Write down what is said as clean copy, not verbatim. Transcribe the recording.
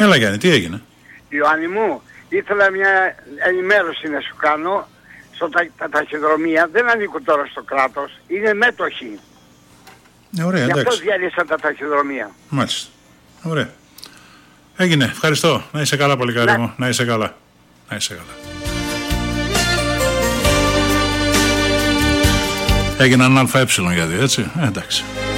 Έλα Γιάννη, τι έγινε? Ιωάννη μου, ήθελα μια ενημέρωση να σου κάνω. Τα ταχυδρομεία δεν ανήκουν τώρα στο κράτος, είναι μέτοχοι. Ωραία, γι' εντάξει. αυτό διαλύσαν τα ταχυδρομεία. Μάλιστα. Ωραία. Έγινε. Ευχαριστώ. Να είσαι καλά, πολύ καλή μου. Να είσαι καλά. Να είσαι καλά. Έγιναν ΑΕ γιατί, έτσι. Εντάξει.